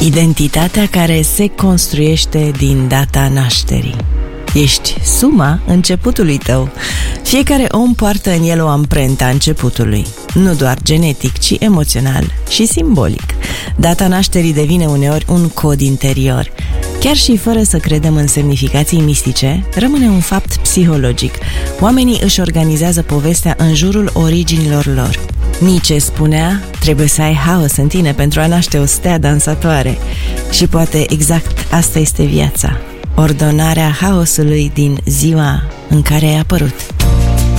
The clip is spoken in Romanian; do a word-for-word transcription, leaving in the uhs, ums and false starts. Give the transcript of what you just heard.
Identitatea care se construiește din data nașterii. Ești suma începutului tău. Fiecare om poartă în el o amprentă a începutului, nu doar genetic, ci emoțional și simbolic. Data nașterii devine uneori un cod interior. Chiar și fără să credem în semnificații mistice, rămâne un fapt psihologic. Oamenii își organizează povestea în jurul originilor lor. Nietzsche spunea, trebuie să ai haos în tine pentru a naște o stea dansatoare. Și poate exact asta este viața. Ordonarea haosului din ziua în care ai apărut.